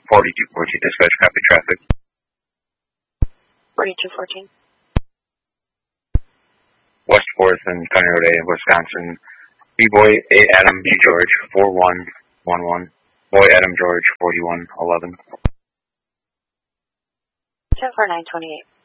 4214 dispatch, copy traffic. 4214. West 4th and County Road A, Wisconsin. B-Boy A. Adam B. George, 4111. Boy Adam George, 4111. 10928.